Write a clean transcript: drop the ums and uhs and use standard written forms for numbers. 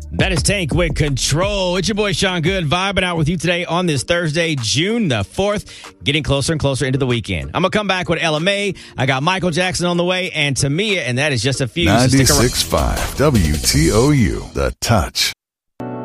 That is Tank with Control. It's your boy Sean Good vibing out with you today on this Thursday, June the 4th, getting closer and closer into the weekend. I'm going to come back with Ella May. I got Michael Jackson on the way and Tamia, and that is just a few. 96.5 WTOU, The Touch.